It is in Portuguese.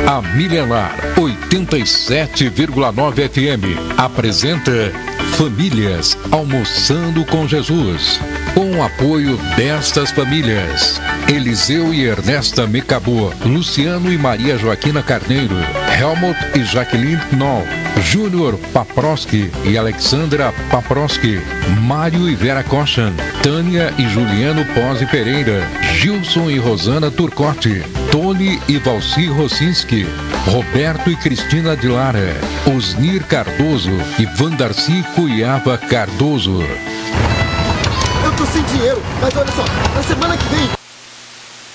A Milenar 87,9 FM apresenta Famílias Almoçando com Jesus. Com o apoio destas famílias: Eliseu e Ernesta Mecabô, Luciano e Maria Joaquina Carneiro, Helmut e Jaqueline Knoll, Júnior Paproski e Alexandra Paproski, Mário e Vera Kochan, Tânia e Juliano Pose Pereira, Gilson e Rosana Turcotti, Tony e Valci Rosinski, Roberto e Cristina de Lara, Osnir Cardoso e Vandarci Cuiava Cardoso. Eu tô sem dinheiro, mas olha só, na semana que vem